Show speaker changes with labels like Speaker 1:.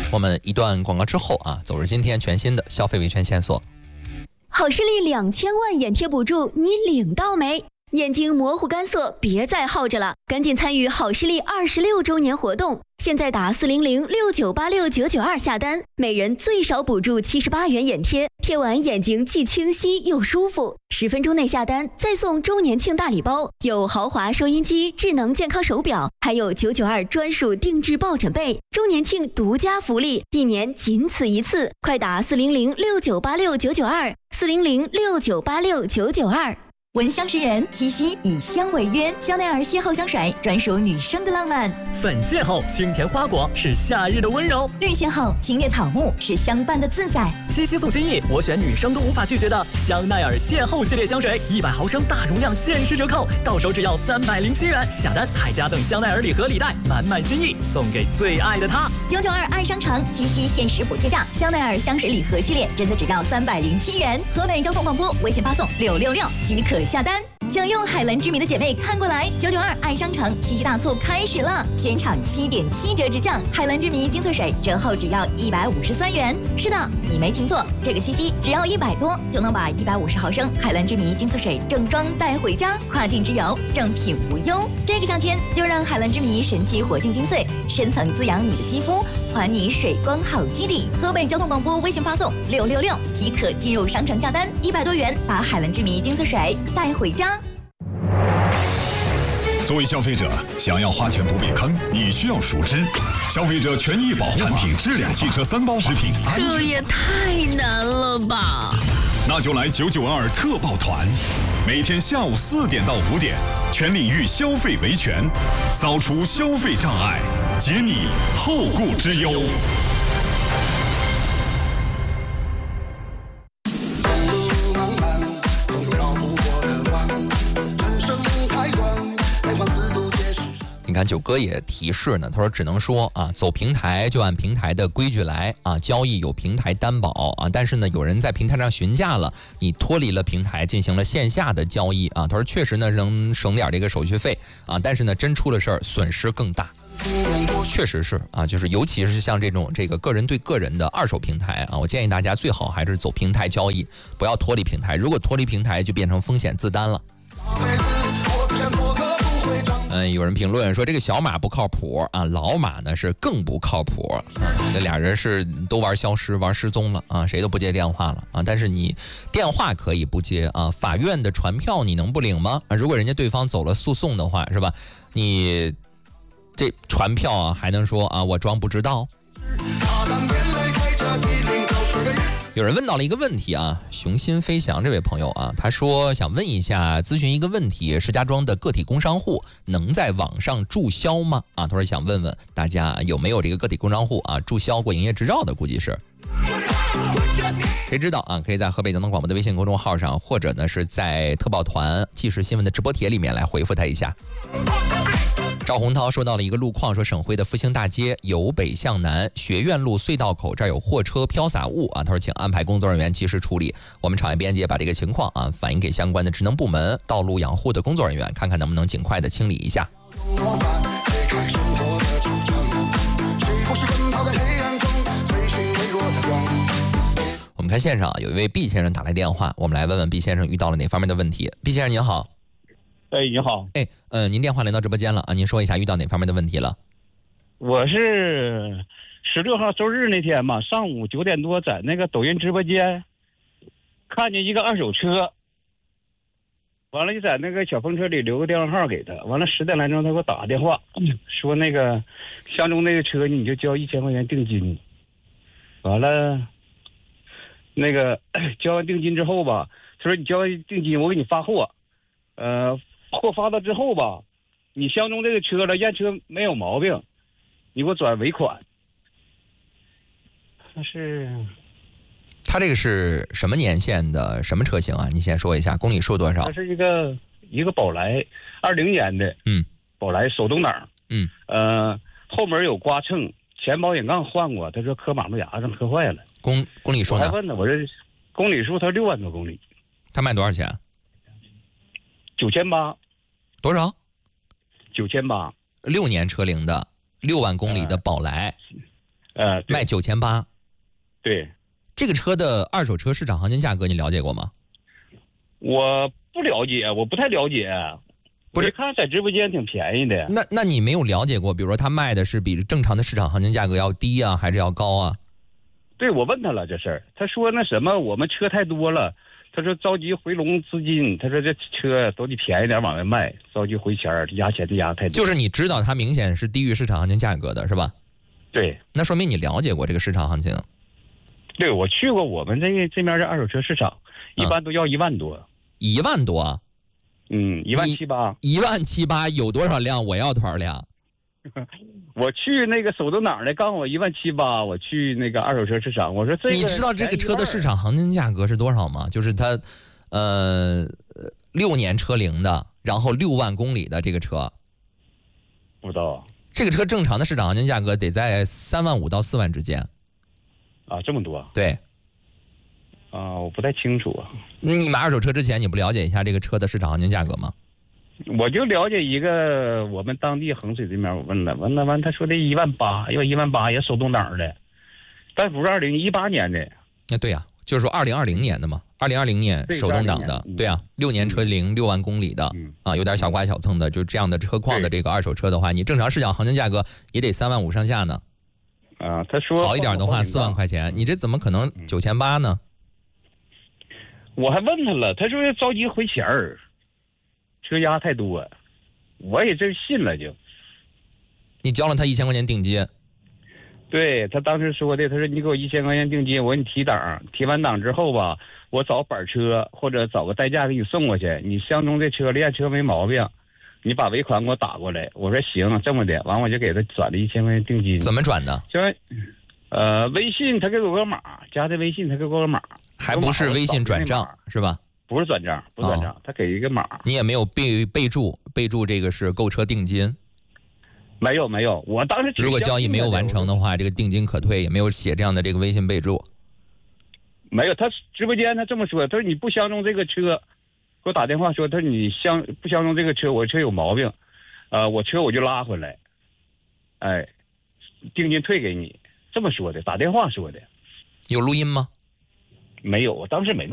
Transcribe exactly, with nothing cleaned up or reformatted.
Speaker 1: 我们一段广告之后啊，走入今天全新的消费维权线索。
Speaker 2: 好视力两千万眼贴补助，你领到没？眼睛模糊干涩，别再耗着了，赶紧参与好视力二十六周年活动！现在打四零零六九八六九九二下单，每人最少补助七十八元眼贴，贴完眼睛既清晰又舒服。十分钟内下单，再送周年庆大礼包，有豪华收音机、智能健康手表，还有九九二专属定制抱枕被。周年庆独家福利，一年仅此一次，快打四零零六九八六九九二，四零零六九八六九九二。
Speaker 3: 闻香识人，七夕以香为约，香奈儿邂逅香水专属女生的浪漫。
Speaker 4: 粉邂逅清甜花果是夏日的温柔，
Speaker 3: 绿邂逅清冽草木是相伴的自在。
Speaker 4: 七夕送心意，我选女生都无法拒绝的香奈儿邂逅系列香水，一百毫升大容量限时折扣，到手只要三百零七元，下单还加赠香奈儿礼盒礼袋，满满心意送给最爱的他。
Speaker 3: 九九二爱商城七夕限时补贴价，香奈儿香水礼盒系列真的只要三百零七元。河北交通广播微信发送六六六即可下单。想用海蓝之谜的姐妹看过来，九九二爱商城七夕大促开始了，全场七点七折直降，海蓝之谜精粹水折后只要一百五十三元。是的，你没听错，这个七夕只要一百多就能把一百五十毫升海蓝之谜精粹水正装带回家，跨境直邮，正品无忧。这个夏天就让海蓝之谜神奇活性精粹深层滋养你的肌肤，还你水光好基底。河北交通广播微信发送六六六即可进入商城下单，一百多元把海蓝之谜精粹水带回家。
Speaker 5: 作为消费者，想要花钱不被坑，你需要熟知消费者权益保护产品质量汽车三包食品。
Speaker 6: 这也太难了吧！
Speaker 5: 那就来九九二特报团，每天下午四点到五点，全领域消费维权，扫除消费障碍，解你后顾之忧。
Speaker 1: 你看九哥也提示呢，他说只能说啊，走平台就按平台的规矩来啊，交易有平台担保啊，但是呢，有人在平台上询价了，你脱离了平台进行了线下的交易啊，他说确实呢能省点这个手续费啊，但是呢真出了事儿损失更大。确实是啊，就是尤其是像这种这个个人对个人的二手平台啊，我建议大家最好还是走平台交易，不要脱离平台，如果脱离平台就变成风险自担了。嗯，有人评论说这个小马不靠谱啊，老马呢是更不靠谱啊。这俩人是都玩消失、玩失踪了啊，谁都不接电话了啊。但是你电话可以不接啊，法院的传票你能不领吗？啊，如果人家对方走了诉讼的话，是吧？你这传票啊，还能说啊我装不知道？有人问到了一个问题啊，雄心飞翔这位朋友啊，他说想问一下，咨询一个问题，石家庄的个体工商户能在网上注销吗？啊，他说想问问大家有没有这个个体工商户啊注销过营业执照的，估计是。谁知道啊？可以在河北交通广播的微信公众号上，或者呢是在特报团纪实新闻的直播帖里面来回复他一下。赵洪涛说到了一个路况，说省会的复兴大街由北向南，学院路隧道口这儿有货车飘洒物啊，他说请安排工作人员及时处理。我们厂业编辑把这个情况啊反映给相关的职能部门、道路养护的工作人员，看看能不能尽快的清理一下。我们看线上有一位 B 先生打来电话，我们来问问 B 先生遇到了哪方面的问题。 B 先生您好。
Speaker 7: 哎，你好。
Speaker 1: 哎，呃，您电话连到直播间了啊，您说一下遇到哪方面的问题了？
Speaker 7: 我是十六号周日那天嘛，上午九点多在那个抖音直播间看见一个二手车，完了就在那个小风车里留个电话号给他，完了十点来钟他给我打个电话，说那个相中那个车你就交一千块钱定金，完了那个交完定金之后吧，他说你交完定金我给你发货，呃。货发到之后吧，你相中这个车了，验车没有毛病，你给我转尾款。但是，
Speaker 1: 他这个是什么年限的什么车型啊？你先说一下，公里数多少？
Speaker 7: 它是一个一个宝来，二零年的，
Speaker 1: 嗯，
Speaker 7: 宝来手动挡，
Speaker 1: 嗯，
Speaker 7: 呃，后门有刮蹭，前保险杠换过，他说磕马路牙子磕坏了。
Speaker 1: 公公里数呢？
Speaker 7: 我还问呢，我这公里数他六万多公里，
Speaker 1: 他卖多少钱？
Speaker 7: 九千八。
Speaker 1: 多少？
Speaker 7: 九千八。
Speaker 1: 六年车龄的，六万公里的宝来。
Speaker 7: 呃，
Speaker 1: 卖九千八。
Speaker 7: 对，
Speaker 1: 这个车的二手车市场行情价格你了解过吗？
Speaker 7: 我不了解，我不太了解。
Speaker 1: 不是，
Speaker 7: 我看在直播间挺便宜的。
Speaker 1: 那那你没有了解过，比如说他卖的是比正常的市场行情价格要低啊，还是要高啊？
Speaker 7: 对，我问他了这事儿，他说那什么，我们车太多了，他说着急回笼资金，他说这车都得便宜点往外卖，着急回钱儿，压钱的压太多。
Speaker 1: 就是你知道它明显是低于市场行情价格的，是吧？
Speaker 7: 对，
Speaker 1: 那说明你了解过这个市场行情。
Speaker 7: 对，我去过我们这个这边的二手车市场，一般都要一万多。
Speaker 1: 一万多啊？
Speaker 7: 嗯，一万七八。
Speaker 1: 一万七八有多少辆？我要多少辆？
Speaker 7: 我去那个手动挡的，告诉我一万七八。我去那个二手车市场，我说这个
Speaker 1: 你知道这个车的市场行情价格是多少吗？就是它，呃，六年车龄的，然后六万公里的这个车。
Speaker 7: 不知道。
Speaker 1: 这个车正常的市场行情价格得在三万五到四万之间。
Speaker 7: 啊，这么多？
Speaker 1: 对。
Speaker 7: 啊，我不太清楚啊。
Speaker 1: 你买二手车之前，你不了解一下这个车的市场行情价格吗？
Speaker 7: 我就了解一个，我们当地衡水这边，我问了，问了完，他说的一万八，要一万八也手动挡的，但不是二零一八年的。
Speaker 1: 那、啊、对呀、啊，就是说二零二零年的嘛，二零二零年手动挡的，对呀、啊，六年车龄，六万公里的、
Speaker 7: 嗯、
Speaker 1: 啊，有点小刮小蹭的，就这样的车况的这个二手车的话，你正常市场行情价格也得三万五上下呢。
Speaker 7: 啊，他说
Speaker 1: 好一点的话四万块钱，你这怎么可能九千八呢？
Speaker 7: 我还问他了，他说着急回钱儿，车压太多，我也真信了就。
Speaker 1: 你交了他一千块钱定金？
Speaker 7: 对，他当时说的，他说你给我一千块钱定金，我给你提档，提完档之后吧，我找板车或者找个代驾给你送过去，你相中这车练车没毛病，你把尾款给我打过来。我说行，这么的，完我就给他转了一千块钱定金。
Speaker 1: 怎么转的？
Speaker 7: 就呃，微信他给我个码，加的微信他给我个码。
Speaker 1: 还不是微信转账是吧？
Speaker 7: 不是转账，不是转账、哦，他给一个码。
Speaker 1: 你也没有备备注，备注这个是购车定金。
Speaker 7: 没有没有，我当时
Speaker 1: 如果交易没有完成的话，这个定金可退，也没有写这样的这个微信备注。
Speaker 7: 没有，他直播间他这么说，他说你不相中这个车，给我打电话说，他说你相不相中这个车，我车有毛病，呃，我车我就拉回来，哎，定金退给你，这么说的，打电话说的。
Speaker 1: 有录音吗？
Speaker 7: 没有，我当时没录。